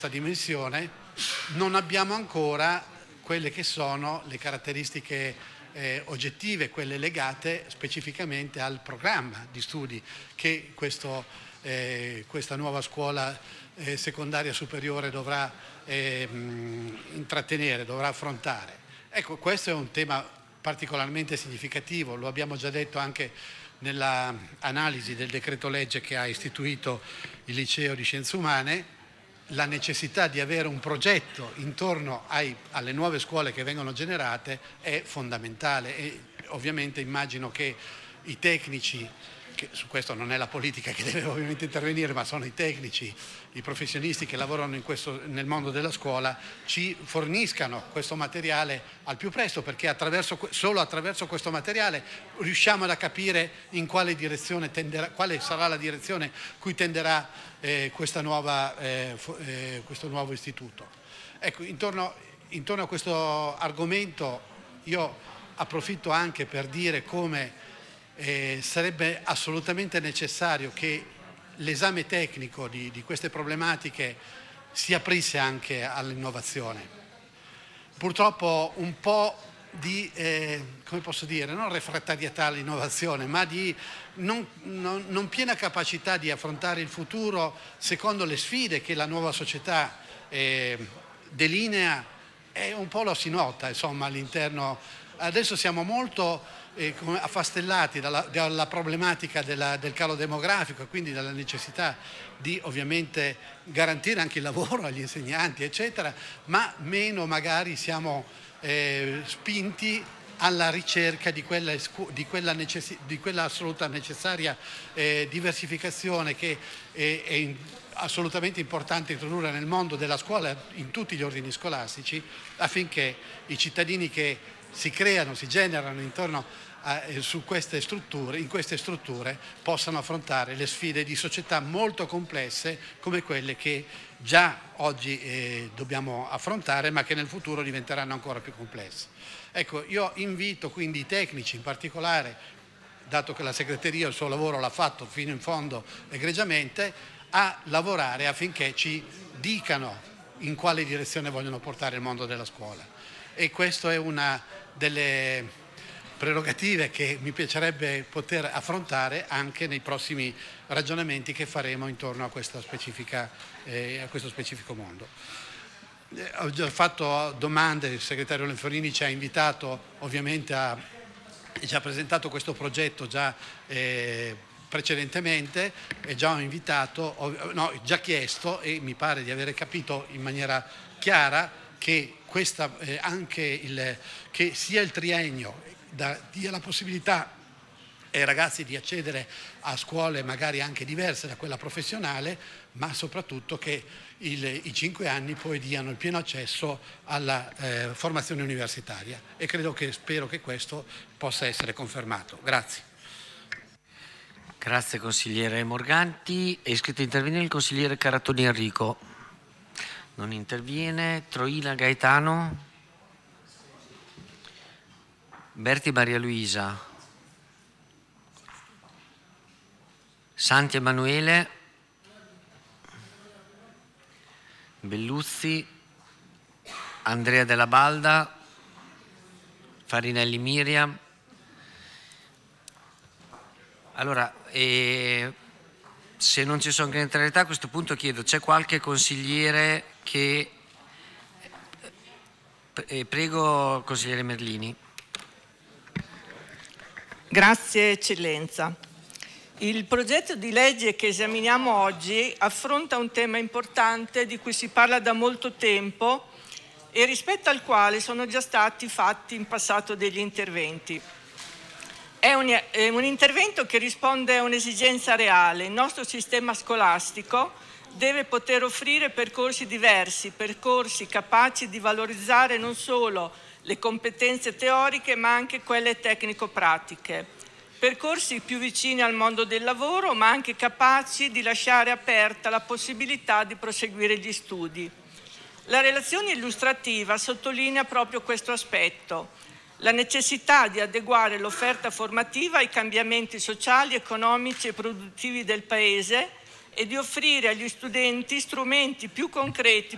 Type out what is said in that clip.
dimensione non abbiamo ancora quelle che sono le caratteristiche oggettive, quelle legate specificamente al programma di studi che questa nuova scuola secondaria superiore dovrà intrattenere, dovrà affrontare. Ecco, questo è un tema particolarmente significativo, lo abbiamo già detto anche nella analisi del decreto legge che ha istituito il liceo di Scienze Umane. La necessità di avere un progetto intorno alle nuove scuole che vengono generate è fondamentale e ovviamente immagino che i tecnici, che su questo non è la politica che deve ovviamente intervenire, ma sono i tecnici, i professionisti che lavorano nel mondo della scuola, ci forniscano questo materiale al più presto, perché solo attraverso questo materiale riusciamo a capire in quale direzione quale sarà la direzione cui tenderà questo nuovo istituto. Ecco, intorno a questo argomento io approfitto anche per dire come sarebbe assolutamente necessario che l'esame tecnico di queste problematiche si aprisse anche all'innovazione. Purtroppo un po' di, come posso dire, non refrattarietà all'innovazione, ma di non piena capacità di affrontare il futuro secondo le sfide che la nuova società delinea, un po' lo si nota, insomma, all'interno. Adesso siamo molto affastellati dalla problematica del calo demografico e quindi dalla necessità di ovviamente garantire anche il lavoro agli insegnanti, eccetera, ma meno magari siamo spinti alla ricerca di quella assoluta necessaria diversificazione che è assolutamente importante introdurre nel mondo della scuola in tutti gli ordini scolastici, affinché i cittadini che si generano intorno in queste strutture possano affrontare le sfide di società molto complesse come quelle che già oggi dobbiamo affrontare, ma che nel futuro diventeranno ancora più complesse. Ecco, io invito quindi i tecnici in particolare, dato che la segreteria il suo lavoro l'ha fatto fino in fondo egregiamente, a lavorare affinché ci dicano in quale direzione vogliono portare il mondo della scuola. E questa è una delle prerogative che mi piacerebbe poter affrontare anche nei prossimi ragionamenti che faremo intorno a questo specifico mondo. Ho già fatto domande, il segretario Lenforini ci ha invitato, ovviamente ci ha presentato questo progetto già precedentemente e già già chiesto, e mi pare di aver capito in maniera chiara che che sia il triennio dia la possibilità ai ragazzi di accedere a scuole magari anche diverse da quella professionale, ma soprattutto che i 5 anni poi diano il pieno accesso alla formazione universitaria, e spero che questo possa essere confermato. Grazie. Grazie consigliere Morganti. È iscritto a intervenire il consigliere Caratoni Enrico. Non interviene. Troina Gaetano. Berti Maria Luisa. Santi Emanuele. Belluzzi. Andrea Della Balda. Farinelli Miriam. Allora, se non ci sono contrarietà, a questo punto chiedo, c'è qualche consigliere che... prego, consigliere Merlini. Grazie Eccellenza. Il progetto di legge che esaminiamo oggi affronta un tema importante di cui si parla da molto tempo e rispetto al quale sono già stati fatti in passato degli interventi. È un intervento che risponde a un'esigenza reale. Il nostro sistema scolastico deve poter offrire percorsi diversi, percorsi capaci di valorizzare non solo le competenze teoriche ma anche quelle tecnico-pratiche, percorsi più vicini al mondo del lavoro ma anche capaci di lasciare aperta la possibilità di proseguire gli studi. La relazione illustrativa sottolinea proprio questo aspetto. La necessità di adeguare l'offerta formativa ai cambiamenti sociali, economici e produttivi del Paese e di offrire agli studenti strumenti più concreti,